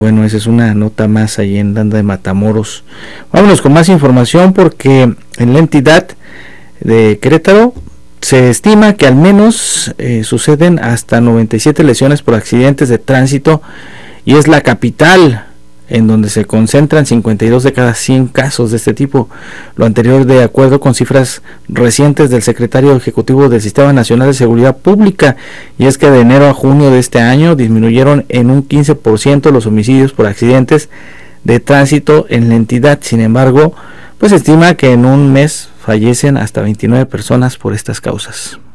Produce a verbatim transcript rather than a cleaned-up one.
Bueno, esa es una nota más ahí en Landa de Matamoros. Vámonos con más información porque en la entidad de Querétaro se estima que al menos eh, suceden hasta noventa y siete lesiones por accidentes de tránsito y es la capital en donde se concentran cincuenta y dos de cada cien casos de este tipo. Lo anterior de acuerdo con cifras recientes del secretario ejecutivo del Sistema Nacional de Seguridad Pública, y es que de enero a junio de este año disminuyeron en un quince por ciento los homicidios por accidentes de tránsito en la entidad. Sin embargo, pues se estima que en un mes fallecen hasta veintinueve personas por estas causas.